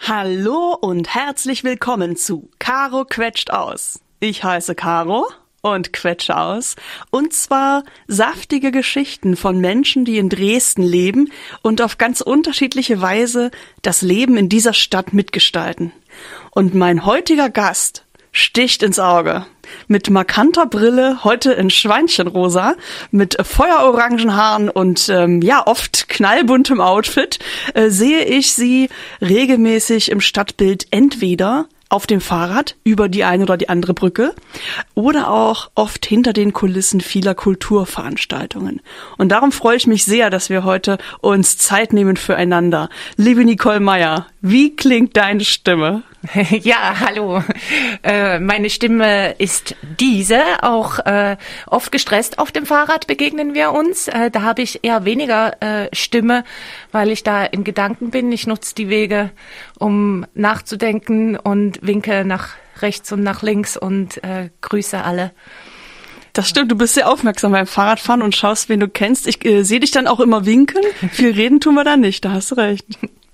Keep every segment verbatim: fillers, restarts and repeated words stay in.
Hallo und herzlich willkommen zu Caro quetscht aus. Ich heiße Caro und quetsche aus. Und zwar saftige Geschichten von Menschen, die in Dresden leben und auf ganz unterschiedliche Weise das Leben in dieser Stadt mitgestalten. Und mein heutiger Gast sticht ins Auge. Mit markanter Brille, heute in Schweinchenrosa, mit feuerorangen Haaren und ähm, ja oft knallbuntem Outfit, äh, sehe ich sie regelmäßig im Stadtbild entweder auf dem Fahrrad über die eine oder die andere Brücke oder auch oft hinter den Kulissen vieler Kulturveranstaltungen. Und darum freue ich mich sehr, dass wir heute uns Zeit nehmen füreinander. Liebe Nicole Meyer, wie klingt deine Stimme? Ja, hallo. Äh, meine Stimme ist diese, auch äh, oft gestresst auf dem Fahrrad begegnen wir uns. Äh, da habe ich eher weniger äh, Stimme, weil ich da in Gedanken bin. Ich nutze die Wege, um nachzudenken und winke nach rechts und nach links und äh, grüße alle. Das stimmt, du bist sehr aufmerksam beim Fahrradfahren und schaust, wen du kennst. Ich äh, sehe dich dann auch immer winken. Viel reden tun wir da nicht, da hast du recht.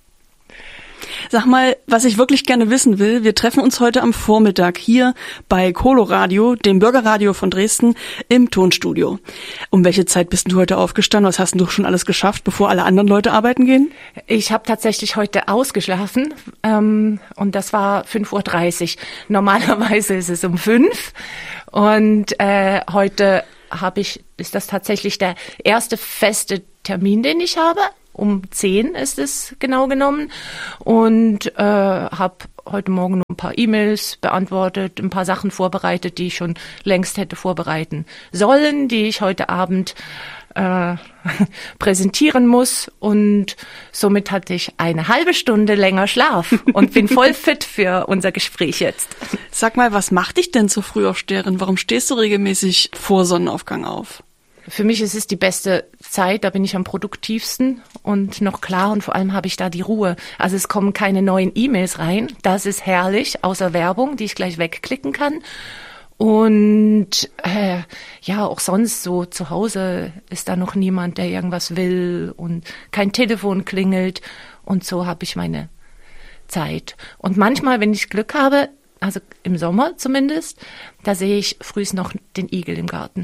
Sag mal, was ich wirklich gerne wissen will, wir treffen uns heute am Vormittag hier bei Coloradio, dem Bürgerradio von Dresden, im Tonstudio. Um welche Zeit bist du heute aufgestanden? Was hast du schon alles geschafft, bevor alle anderen Leute arbeiten gehen? Ich habe tatsächlich heute ausgeschlafen ähm, und das war fünf Uhr dreißig. Normalerweise ist es um fünf und äh, heute habe ich, ist das tatsächlich der erste feste Termin, den ich habe. Um zehn ist es genau genommen und äh, habe heute Morgen noch ein paar E-Mails beantwortet, ein paar Sachen vorbereitet, die ich schon längst hätte vorbereiten sollen, die ich heute Abend äh, präsentieren muss und somit hatte ich eine halbe Stunde länger Schlaf und bin voll fit für unser Gespräch jetzt. Sag mal, was macht dich denn zur Frühaufsteherin? Warum stehst du regelmäßig vor Sonnenaufgang auf? Für mich ist es die beste Zeit, da bin ich am produktivsten und noch klar und vor allem habe ich da die Ruhe. Also es kommen keine neuen E-Mails rein, das ist herrlich, außer Werbung, die ich gleich wegklicken kann. Und äh, ja, auch sonst so zu Hause ist da noch niemand, der irgendwas will und kein Telefon klingelt und so habe ich meine Zeit. Und manchmal, wenn ich Glück habe, also im Sommer zumindest, da sehe ich frühs noch den Igel im Garten.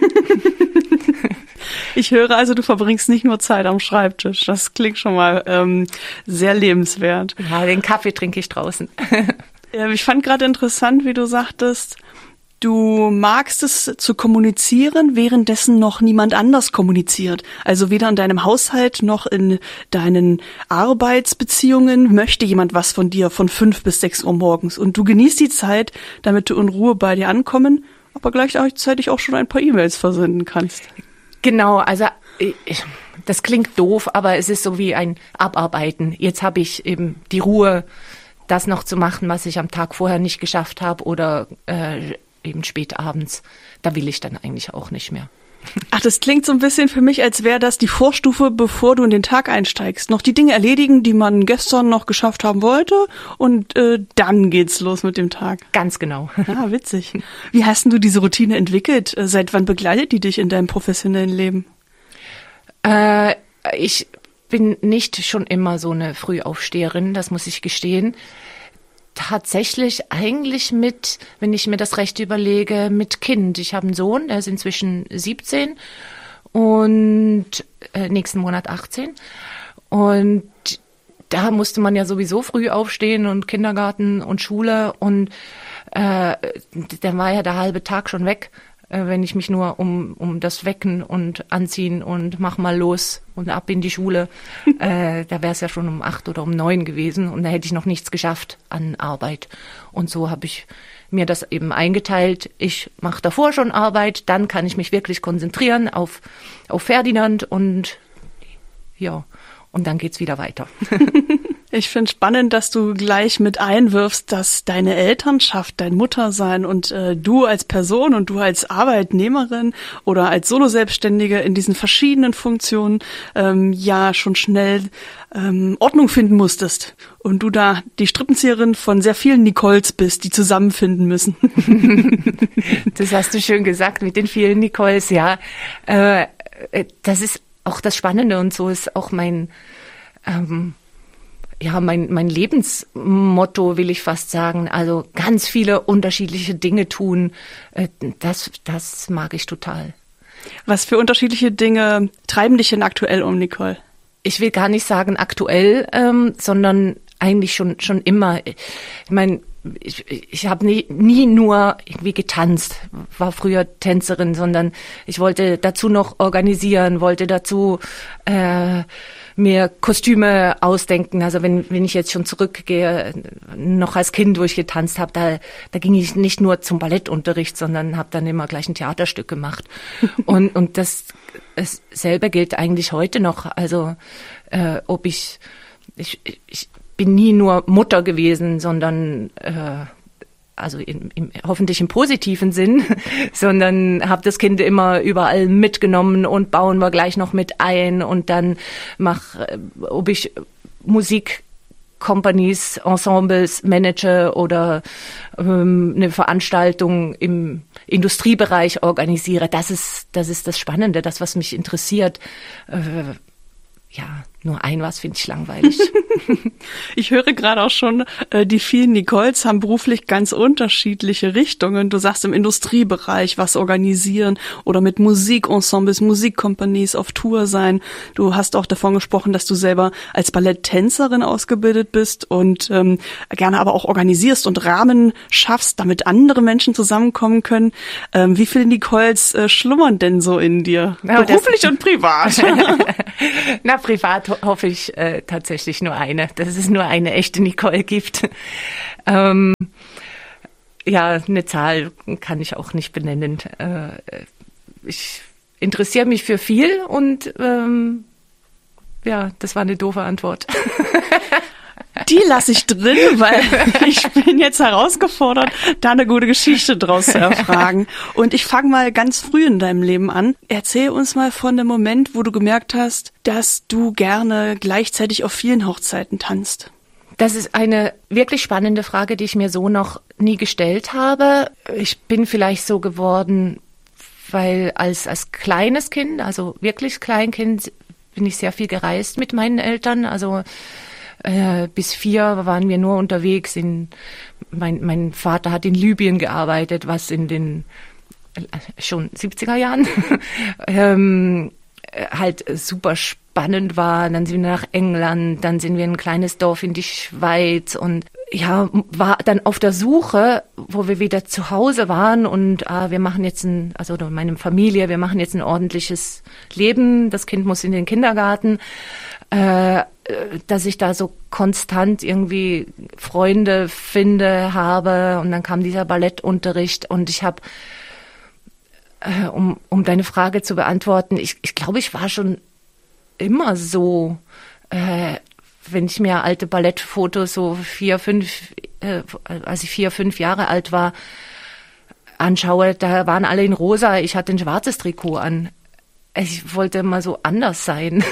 Ich höre also, du verbringst nicht nur Zeit am Schreibtisch. Das klingt schon mal ähm, sehr lebenswert. Ja, den Kaffee trinke ich draußen. Ich fand gerade interessant, wie du sagtest, du magst es zu kommunizieren, währenddessen noch niemand anders kommuniziert. Also weder in deinem Haushalt noch in deinen Arbeitsbeziehungen möchte jemand was von dir von fünf bis sechs Uhr morgens. Und du genießt die Zeit, damit du in Ruhe bei dir ankommen, aber gleichzeitig auch schon ein paar E-Mails versenden kannst. Genau, also ich, das klingt doof, aber es ist so wie ein Abarbeiten. Jetzt habe ich eben die Ruhe, das noch zu machen, was ich am Tag vorher nicht geschafft habe oder äh, eben spät abends. Da will ich dann eigentlich auch nicht mehr. Ach, das klingt so ein bisschen für mich, als wäre das die Vorstufe, bevor du in den Tag einsteigst. Noch die Dinge erledigen, die man gestern noch geschafft haben wollte und äh, dann geht's los mit dem Tag. Ganz genau. Ah, witzig. Wie hast denn du diese Routine entwickelt? Seit wann begleitet die dich in deinem professionellen Leben? Äh, ich bin nicht schon immer so eine Frühaufsteherin, das muss ich gestehen. Tatsächlich eigentlich mit, wenn ich mir das recht überlege, mit Kind. Ich habe einen Sohn, der ist inzwischen siebzehn und äh, nächsten Monat achtzehn. Und da musste man ja sowieso früh aufstehen und Kindergarten und Schule und äh, dann war ja der halbe Tag schon weg, äh, wenn ich mich nur um um das Wecken und Anziehen und mach mal los und ab in die Schule, äh, da wäre es ja schon um acht oder um neun gewesen und da hätte ich noch nichts geschafft an Arbeit. Und so habe ich mir das eben eingeteilt. Ich mache davor schon Arbeit, dann kann ich mich wirklich konzentrieren auf auf Ferdinand und ja, und dann geht's wieder weiter. Ich finde spannend, dass du gleich mit einwirfst, dass deine Elternschaft, dein Muttersein und äh, du als Person und du als Arbeitnehmerin oder als Soloselbstständige in diesen verschiedenen Funktionen ähm, ja schon schnell ähm, Ordnung finden musstest. Und du da die Strippenzieherin von sehr vielen Nicoles bist, die zusammenfinden müssen. Das hast du schön gesagt mit den vielen Nicoles, ja. Äh, das ist auch das Spannende und so ist auch mein... Ähm, ja, mein, mein Lebensmotto, will ich fast sagen. Also ganz viele unterschiedliche Dinge tun. Das, das mag ich total. Was für unterschiedliche Dinge treiben dich denn aktuell um, Nicole? Ich will gar nicht sagen aktuell, ähm, sondern eigentlich schon, schon immer. Ich meine, ich, ich habe nie, nie nur irgendwie getanzt, war früher Tänzerin, sondern ich wollte dazu noch organisieren, wollte dazu äh, mir Kostüme ausdenken. Also wenn wenn ich jetzt schon zurückgehe, noch als Kind, wo ich getanzt habe, da da ging ich nicht nur zum Ballettunterricht, sondern habe dann immer gleich ein Theaterstück gemacht. und und das es selber gilt eigentlich heute noch. Also äh, ob ich ich ich bin nie nur Mutter gewesen, sondern äh, also in, im, hoffentlich im positiven Sinn, sondern habe das Kind immer überall mitgenommen und bauen wir gleich noch mit ein und dann mach, ob ich Musikcompanies, Ensembles manage oder ähm, eine Veranstaltung im Industriebereich organisiere. Das ist das ist das Spannende, das was mich interessiert. Äh, Ja, nur ein was finde ich langweilig. Ich höre gerade auch schon, äh, die vielen Nicoles haben beruflich ganz unterschiedliche Richtungen. Du sagst im Industriebereich was organisieren oder mit Musikensembles, Musikcompanies auf Tour sein. Du hast auch davon gesprochen, dass du selber als Balletttänzerin ausgebildet bist und ähm, gerne aber auch organisierst und Rahmen schaffst, damit andere Menschen zusammenkommen können. Ähm, wie viele Nicoles äh, schlummern denn so in dir? Ja, beruflich und privat. Na, privat ho- hoffe ich äh, tatsächlich nur eine, dass es nur eine echte Nicole gibt. Ähm, ja, eine Zahl kann ich auch nicht benennen. Äh, ich interessiere mich für viel und ähm, ja, das war eine doofe Antwort. Die lasse ich drin, weil ich bin jetzt herausgefordert, da eine gute Geschichte draus zu erfragen. Und ich fange mal ganz früh in deinem Leben an. Erzähl uns mal von dem Moment, wo du gemerkt hast, dass du gerne gleichzeitig auf vielen Hochzeiten tanzt. Das ist eine wirklich spannende Frage, die ich mir so noch nie gestellt habe. Ich bin vielleicht so geworden, weil als, als kleines Kind, also wirklich Kleinkind, bin ich sehr viel gereist mit meinen Eltern. Also Äh, bis vier waren wir nur unterwegs. In, mein, mein Vater hat in Libyen gearbeitet, was in den äh, schon siebziger Jahren ähm, halt super spannend war. Dann sind wir nach England, dann sind wir in ein kleines Dorf in die Schweiz und ja, war dann auf der Suche, wo wir wieder zu Hause waren und ah, wir machen jetzt ein, also meine Familie, wir machen jetzt ein ordentliches Leben. Das Kind muss in den Kindergarten. Äh, dass ich da so konstant irgendwie Freunde finde, habe und dann kam dieser Ballettunterricht und ich habe, äh, um um deine Frage zu beantworten, ich, ich glaube, ich war schon immer so, äh, wenn ich mir alte Ballettfotos so vier, fünf, äh, als ich vier, fünf Jahre alt war, anschaue, da waren alle in rosa, ich hatte ein schwarzes Trikot an. Ich wollte mal so anders sein.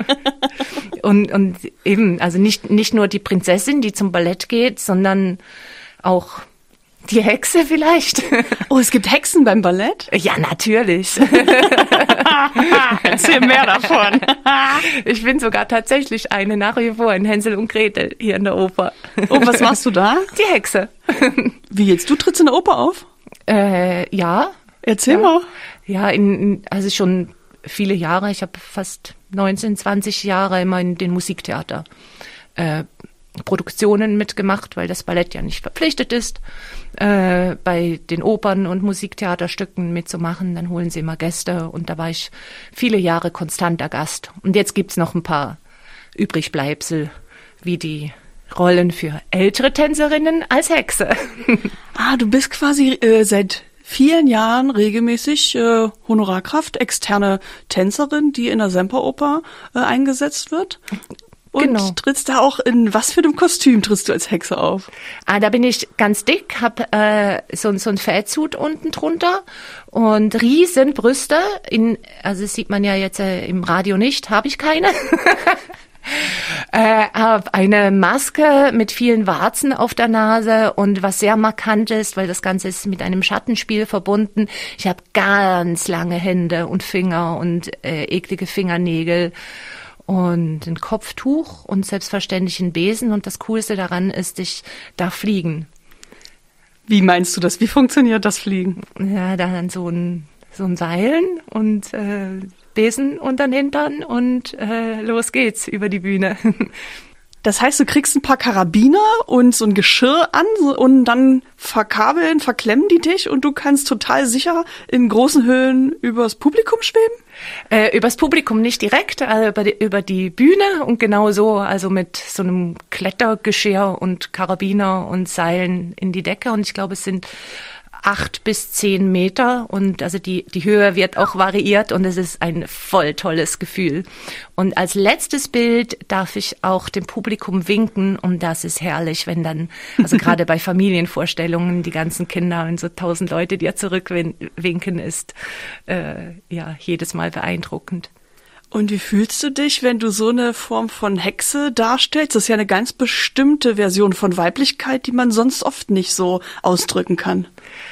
Und, und eben, also nicht, nicht nur die Prinzessin, die zum Ballett geht, sondern auch die Hexe vielleicht. Oh, es gibt Hexen beim Ballett? Ja, natürlich. Erzähl mehr davon. Ich bin sogar tatsächlich eine, nach wie vor in Hänsel und Gretel hier in der Oper. Oh, was machst du da? Die Hexe. Wie jetzt? Du trittst in der Oper auf? Äh, ja. Erzähl ja. mal. Ja, in, in, also schon viele Jahre. Ich habe fast neunzehn, zwanzig Jahre immer in den Musiktheater äh, Produktionen mitgemacht, weil das Ballett ja nicht verpflichtet ist, äh, bei den Opern- und Musiktheaterstücken mitzumachen. Dann holen sie immer Gäste und da war ich viele Jahre konstanter Gast. Und jetzt gibt's noch ein paar Übrigbleibsel, wie die Rollen für ältere Tänzerinnen als Hexe. Ah, du bist quasi äh, seit vielen Jahren regelmäßig äh, Honorarkraft, externe Tänzerin, die in der Semperoper äh, eingesetzt wird. Und genau. Trittst da auch in was für einem Kostüm trittst du als Hexe auf? Ah, da bin ich ganz dick, hab äh, so, so ein Feldsuit unten drunter und riesen Brüste. In, also das sieht man ja jetzt äh, im Radio nicht, habe ich keine. äh, hab eine Maske mit vielen Warzen auf der Nase und was sehr markant ist, weil das Ganze ist mit einem Schattenspiel verbunden. Ich habe ganz lange Hände und Finger und äh, eklige Fingernägel. und ein Kopftuch und selbstverständlich einen Besen. Und das Coolste daran ist, ich darf fliegen. Wie meinst du das? Wie funktioniert das Fliegen? Ja, dann so ein, so ein Seilen und äh, Besen unter den Hintern und äh, los geht's über die Bühne. Das heißt, du kriegst ein paar Karabiner und so ein Geschirr an und dann verkabeln, verklemmen die dich und du kannst total sicher in großen Höhen übers Publikum schweben? Äh, übers Publikum nicht direkt, also über die, über die Bühne und genau so, also mit so einem Klettergeschirr und Karabiner und Seilen in die Decke. Und ich glaube, es sind acht bis zehn Meter und also die, die Höhe wird auch variiert und es ist ein voll tolles Gefühl. Und als letztes Bild darf ich auch dem Publikum winken und das ist herrlich, wenn dann, also gerade bei Familienvorstellungen, die ganzen Kinder und so tausend Leute, die ja zurückwinken, ist äh, ja jedes Mal beeindruckend. Und wie fühlst du dich, wenn du so eine Form von Hexe darstellst? Das ist ja eine ganz bestimmte Version von Weiblichkeit, die man sonst oft nicht so ausdrücken kann.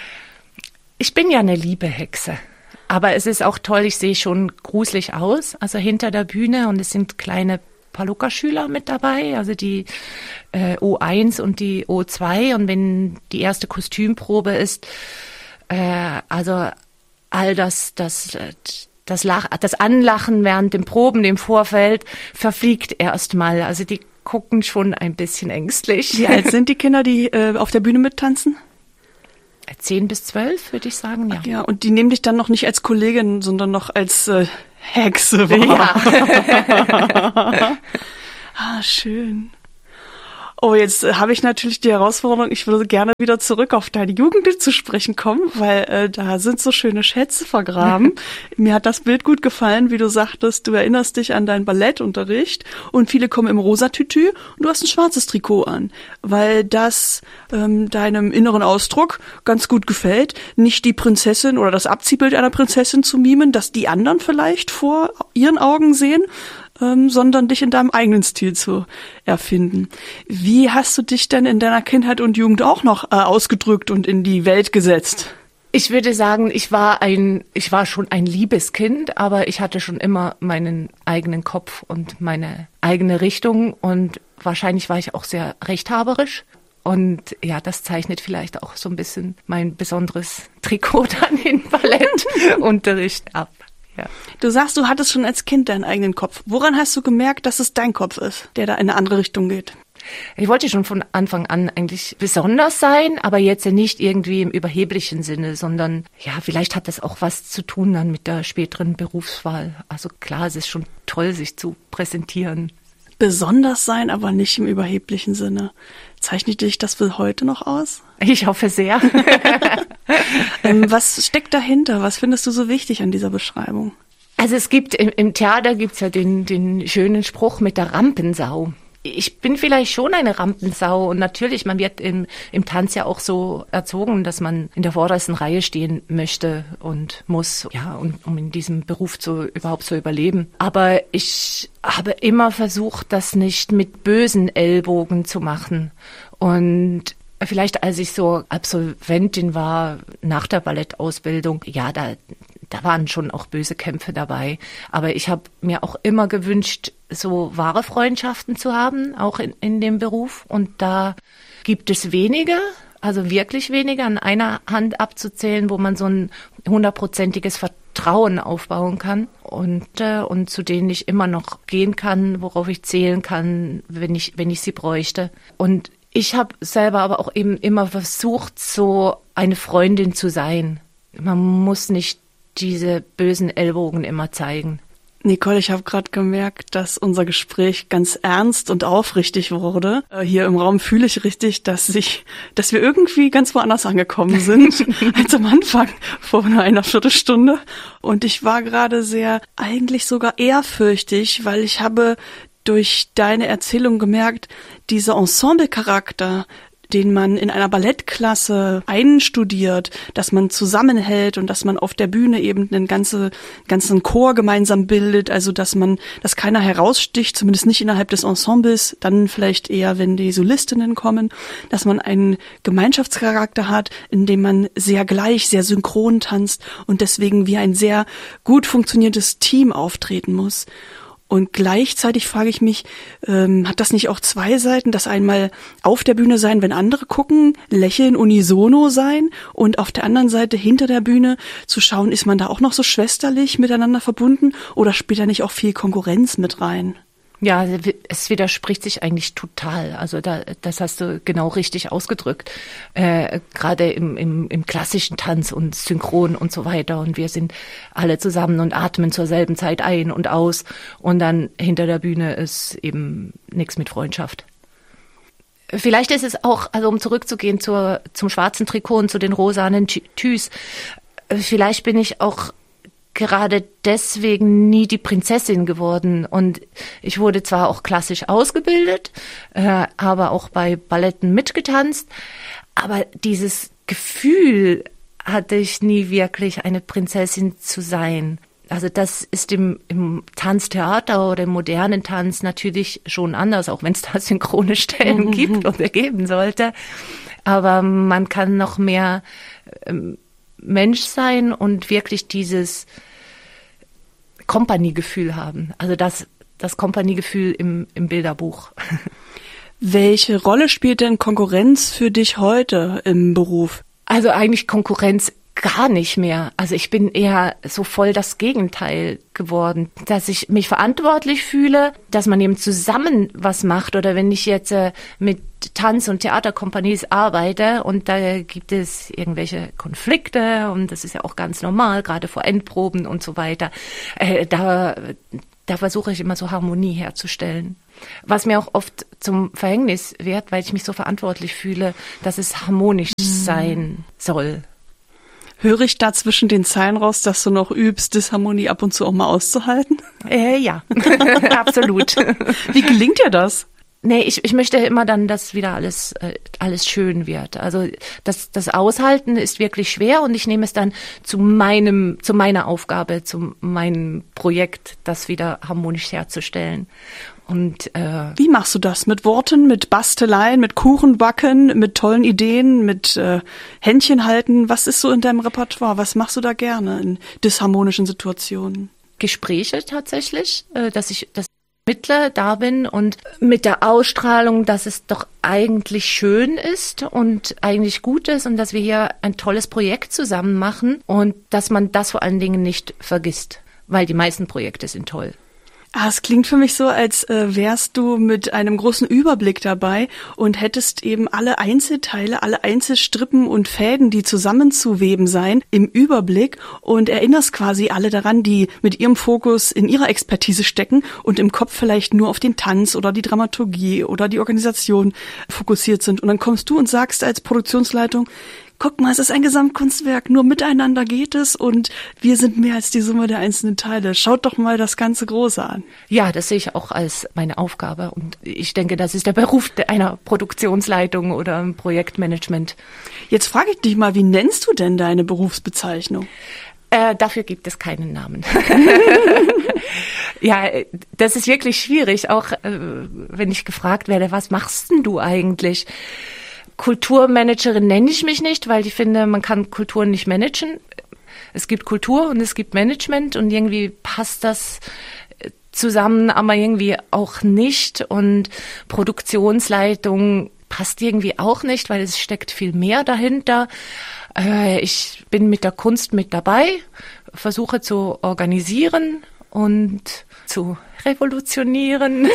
Ich bin ja eine liebe Hexe, aber es ist auch toll, ich sehe schon gruselig aus, also hinter der Bühne und es sind kleine Palukka-Schüler mit dabei, also die äh, O eins und die O zwei und wenn die erste Kostümprobe ist, äh, also all das, das, das, Lach, das Anlachen während dem Proben, dem Vorfeld, verfliegt erstmal, also die gucken schon ein bisschen ängstlich. Wie alt sind die Kinder, die äh, auf der Bühne mittanzen? Zehn bis zwölf, würde ich sagen, ja. Ja, und die nehmen dich dann noch nicht als Kollegin, sondern noch als äh, Hexe wahr. Ja. Ah, schön. Oh, jetzt äh, habe ich natürlich die Herausforderung, ich würde gerne wieder zurück auf deine Jugend zu sprechen kommen, weil äh, da sind so schöne Schätze vergraben. Mir hat das Bild gut gefallen, wie du sagtest, du erinnerst dich an deinen Ballettunterricht und viele kommen im rosa Tütü und du hast ein schwarzes Trikot an, weil das ähm, deinem inneren Ausdruck ganz gut gefällt, nicht die Prinzessin oder das Abziehbild einer Prinzessin zu mimen, das die anderen vielleicht vor ihren Augen sehen, Ähm, sondern dich in deinem eigenen Stil zu erfinden. Wie hast du dich denn in deiner Kindheit und Jugend auch noch äh, ausgedrückt und in die Welt gesetzt? Ich würde sagen, ich war ein, ich war schon ein liebes Kind, aber ich hatte schon immer meinen eigenen Kopf und meine eigene Richtung und wahrscheinlich war ich auch sehr rechthaberisch. Und ja, das zeichnet vielleicht auch so ein bisschen mein besonderes Trikot dann in Ballettunterricht ab. Ja. Du sagst, du hattest schon als Kind deinen eigenen Kopf. Woran hast du gemerkt, dass es dein Kopf ist, der da in eine andere Richtung geht? Ich wollte schon von Anfang an eigentlich besonders sein, aber jetzt nicht irgendwie im überheblichen Sinne, sondern ja, vielleicht hat das auch was zu tun dann mit der späteren Berufswahl. Also klar, es ist schon toll, sich zu präsentieren. Besonders sein, aber nicht im überheblichen Sinne. Zeichnet dich das für heute noch aus? Ich hoffe sehr. ähm, was steckt dahinter? Was findest du so wichtig an dieser Beschreibung? Also es gibt, im, im Theater gibt's ja den, den schönen Spruch mit der Rampensau. Ich bin vielleicht schon eine Rampensau und natürlich, man wird im, im Tanz ja auch so erzogen, dass man in der vordersten Reihe stehen möchte und muss, ja, um, um in diesem Beruf zu, überhaupt zu überleben. Aber ich habe immer versucht, das nicht mit bösen Ellbogen zu machen. Und vielleicht als ich so Absolventin war nach der Ballettausbildung, ja, da Da waren schon auch böse Kämpfe dabei. Aber ich habe mir auch immer gewünscht, so wahre Freundschaften zu haben, auch in, in dem Beruf. Und da gibt es wenige, also wirklich wenige, an einer Hand abzuzählen, wo man so ein hundertprozentiges Vertrauen aufbauen kann. Und, äh, und zu denen ich immer noch gehen kann, worauf ich zählen kann, wenn ich, wenn ich sie bräuchte. Und ich habe selber aber auch eben immer versucht, so eine Freundin zu sein. Man muss nicht diese bösen Ellbogen immer zeigen. Nicole, ich habe gerade gemerkt, dass unser Gespräch ganz ernst und aufrichtig wurde. Hier im Raum fühle ich richtig, dass ich, dass wir irgendwie ganz woanders angekommen sind als am Anfang vor nur einer Viertelstunde. Und ich war gerade sehr, eigentlich sogar ehrfürchtig, weil ich habe durch deine Erzählung gemerkt, dieser Ensemble-Charakter, den man in einer Ballettklasse einstudiert, dass man zusammenhält und dass man auf der Bühne eben einen ganze, ganzen Chor gemeinsam bildet, also dass man, dass keiner heraussticht, zumindest nicht innerhalb des Ensembles, dann vielleicht eher, wenn die Solistinnen kommen, dass man einen Gemeinschaftscharakter hat, in dem man sehr gleich, sehr synchron tanzt und deswegen wie ein sehr gut funktionierendes Team auftreten muss. Und gleichzeitig frage ich mich, ähm, hat das nicht auch zwei Seiten, dass einmal auf der Bühne sein, wenn andere gucken, lächeln, unisono sein und auf der anderen Seite hinter der Bühne zu schauen, ist man da auch noch so schwesterlich miteinander verbunden oder spielt da nicht auch viel Konkurrenz mit rein? Ja, es widerspricht sich eigentlich total. Also da, das hast du genau richtig ausgedrückt. Äh, gerade im, im, im klassischen Tanz und Synchron und so weiter. Und wir sind alle zusammen und atmen zur selben Zeit ein und aus. Und dann hinter der Bühne ist eben nichts mit Freundschaft. Vielleicht ist es auch, also um zurückzugehen zur, zum schwarzen Trikot und zu den rosanen Tüs, vielleicht bin ich auch gerade deswegen nie die Prinzessin geworden. Und ich wurde zwar auch klassisch ausgebildet, äh, aber auch bei Balletten mitgetanzt, aber dieses Gefühl hatte ich nie wirklich, eine Prinzessin zu sein. Also das ist im, im Tanztheater oder im modernen Tanz natürlich schon anders, auch wenn es da synchrone Stellen mhm. gibt oder geben sollte. Aber man kann noch mehr ähm, Mensch sein und wirklich dieses Company-Gefühl haben. Also das, das Company-Gefühl im, im Bilderbuch. Welche Rolle spielt denn Konkurrenz für dich heute im Beruf? Also eigentlich Konkurrenz gar nicht mehr. Also ich bin eher so voll das Gegenteil geworden, dass ich mich verantwortlich fühle, dass man eben zusammen was macht. Oder wenn ich jetzt äh, mit Tanz- und Theaterkompanies arbeite und da gibt es irgendwelche Konflikte und das ist ja auch ganz normal, gerade vor Endproben und so weiter, äh, da, da versuche ich immer so Harmonie herzustellen. Was mir auch oft zum Verhängnis wird, weil ich mich so verantwortlich fühle, dass es harmonisch sein soll. Höre ich da zwischen den Zeilen raus, dass du noch übst, Disharmonie ab und zu auch mal auszuhalten? Äh, ja, absolut. Wie gelingt dir das? Nee, ich, ich möchte immer dann, dass wieder alles, äh, alles schön wird. Also das, das Aushalten ist wirklich schwer und ich nehme es dann zu meinem, zu meiner Aufgabe, zu meinem Projekt, das wieder harmonisch herzustellen. Und äh, wie machst du das? Mit Worten, mit Basteleien, mit Kuchenbacken, mit tollen Ideen, mit äh, Händchen halten? Was ist so in deinem Repertoire? Was machst du da gerne in disharmonischen Situationen? Gespräche tatsächlich, äh, dass ich das Mittler da bin und mit der Ausstrahlung, dass es doch eigentlich schön ist und eigentlich gut ist und dass wir hier ein tolles Projekt zusammen machen und dass man das vor allen Dingen nicht vergisst, weil die meisten Projekte sind toll. Ah, es klingt für mich so, als äh, wärst du mit einem großen Überblick dabei und hättest eben alle Einzelteile, alle Einzelstrippen und Fäden, die zusammenzuweben seien, im Überblick und erinnerst quasi alle daran, die mit ihrem Fokus in ihrer Expertise stecken und im Kopf vielleicht nur auf den Tanz oder die Dramaturgie oder die Organisation fokussiert sind. Und dann kommst du und sagst als Produktionsleitung, guck mal, es ist ein Gesamtkunstwerk, nur miteinander geht es und wir sind mehr als die Summe der einzelnen Teile. Schaut doch mal das ganze Große an. Ja, das sehe ich auch als meine Aufgabe und ich denke, das ist der Beruf einer Produktionsleitung oder einem Projektmanagement. Jetzt frage ich dich mal, wie nennst du denn deine Berufsbezeichnung? Äh, dafür gibt es keinen Namen. Ja, das ist wirklich schwierig, auch äh, wenn ich gefragt werde, was machst denn du eigentlich? Kulturmanagerin nenne ich mich nicht, weil ich finde, man kann Kultur nicht managen. Es gibt Kultur und es gibt Management und irgendwie passt das zusammen, aber irgendwie auch nicht. Und Produktionsleitung passt irgendwie auch nicht, weil es steckt viel mehr dahinter. Ich bin mit der Kunst mit dabei, versuche zu organisieren und zu revolutionieren.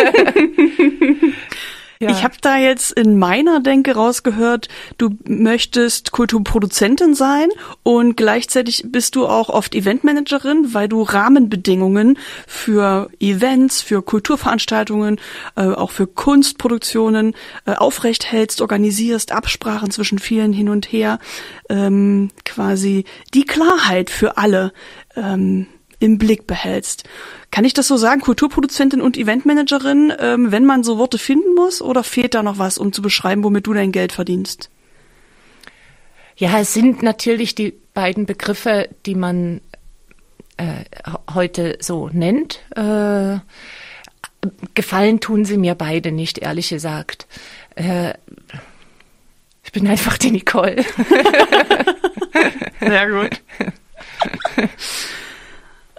Ja. Ich habe da jetzt in meiner Denke rausgehört, du möchtest Kulturproduzentin sein und gleichzeitig bist du auch oft Eventmanagerin, weil du Rahmenbedingungen für Events, für Kulturveranstaltungen, äh, auch für Kunstproduktionen äh, aufrecht hältst, organisierst, Absprachen zwischen vielen hin und her, ähm, quasi die Klarheit für alle ähm, im Blick behältst. Kann ich das so sagen, Kulturproduzentin und Eventmanagerin, ähm, wenn man so Worte finden muss, oder fehlt da noch was, um zu beschreiben, womit du dein Geld verdienst? Ja, es sind natürlich die beiden Begriffe, die man äh, heute so nennt. Äh, gefallen tun sie mir beide nicht, ehrlich gesagt. Äh, ich bin einfach die Nicole. Sehr gut.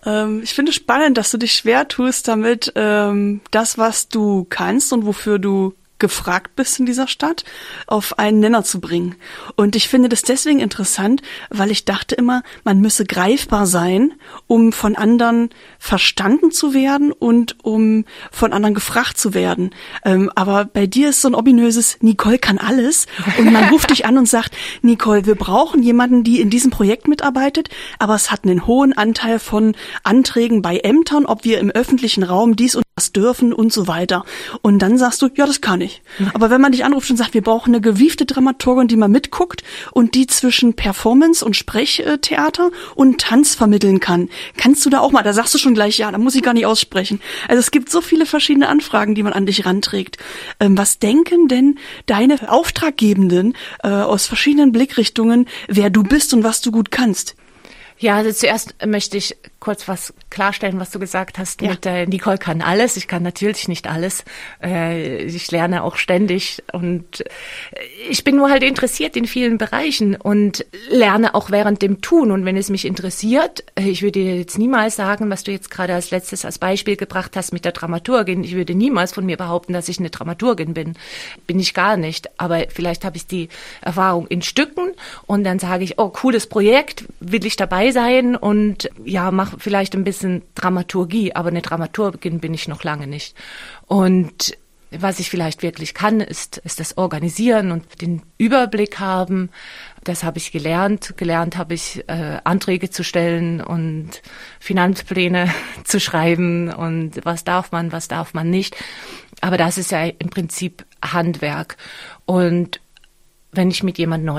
Ähm, ich finde es spannend, dass du dich schwer tust damit, ähm, das, was du kannst und wofür du gefragt bist in dieser Stadt, auf einen Nenner zu bringen. Und ich finde das deswegen interessant, weil ich dachte immer, man müsse greifbar sein, um von anderen verstanden zu werden und um von anderen gefragt zu werden. Ähm, aber bei dir ist so ein ominöses, Nicole kann alles. Und man ruft dich an und sagt, Nicole, wir brauchen jemanden, die in diesem Projekt mitarbeitet, aber es hat einen hohen Anteil von Anträgen bei Ämtern, ob wir im öffentlichen Raum dies und das dürfen und so weiter. Und dann sagst du, ja, das kann ich. Aber wenn man dich anruft und sagt, wir brauchen eine gewiefte Dramaturgin, die mal mitguckt und die zwischen Performance und Sprechtheater und Tanz vermitteln kann, kannst du da auch mal, da sagst du schon gleich, ja, da muss ich gar nicht aussprechen. Also es gibt so viele verschiedene Anfragen, die man an dich ranträgt. Ähm, was denken denn deine Auftraggebenden äh, aus verschiedenen Blickrichtungen, wer du bist und was du gut kannst? Ja, also zuerst möchte ich kurz was klarstellen, was du gesagt hast Ja. mit äh, Nicole kann alles. Ich kann natürlich nicht alles. Äh, ich lerne auch ständig und ich bin nur halt interessiert in vielen Bereichen und lerne auch während dem Tun. Und wenn es mich interessiert, ich würde jetzt niemals sagen, was du jetzt gerade als letztes als Beispiel gebracht hast mit der Dramaturgin. Ich würde niemals von mir behaupten, dass ich eine Dramaturgin bin. Bin ich gar nicht. Aber vielleicht habe ich die Erfahrung in Stücken und dann sage ich, oh, cooles Projekt, will ich dabei sein und ja, mache vielleicht ein bisschen Dramaturgie, aber eine Dramaturgin bin ich noch lange nicht. Und was ich vielleicht wirklich kann, ist, ist das Organisieren und den Überblick haben. Das habe ich gelernt. Gelernt habe ich, äh, Anträge zu stellen und Finanzpläne zu schreiben und was darf man, was darf man nicht. Aber das ist ja im Prinzip Handwerk. Und wenn ich mit jemandem